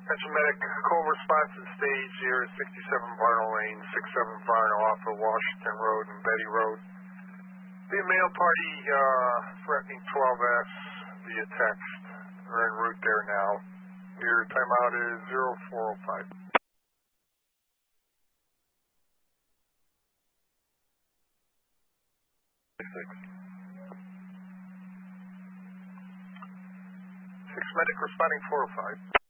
Attention medic, call response at stage 067 Varno Lane, 67 Varno off of Washington Road and Betty Road. The male party threatening 12S via text. We're en route there now. Your timeout is 0405. Six medic responding 405.